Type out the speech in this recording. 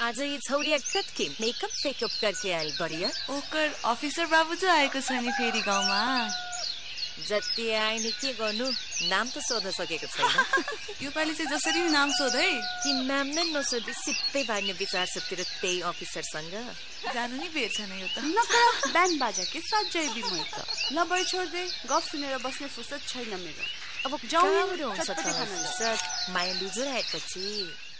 आज ये छौरिया कटके मेकअप फेकअप करके आई बढ़िया। ओकर अफिसर बाबु चाहिँ आएको छ नि फेरि गाउँमा। जति आए नि के गर्नु, नाम त सोध्न सकेको छैन। यो पालि चाहिँ जसरी नाम सोध है। कि नाम नै नसोधी सिधै भाग्ने विचार छ तेरो त्यही अफिसरसँग। जानु नि बेर छैन यो त। नकर ब्यान्ड बाजा के सजै बिमोइ त। ल बढी छोड दे, गफ सुनेर बस्ने फुर्सद छैन मेरो। अब जाउँ हुन्छ त माया लुजो आएपछि।